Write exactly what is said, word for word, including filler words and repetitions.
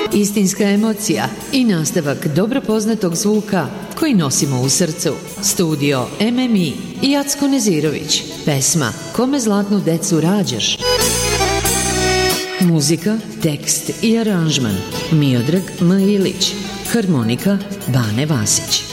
istinska emocija i nastavak dobro poznatog zvuka koji nosimo u srcu. Studio M M I i Jacko Nezirović. Pesma Kome zlatnu decu rađaš. Muzika, tekst i aranžman Miodrag M. Ilić. Harmonika Bane Vasić.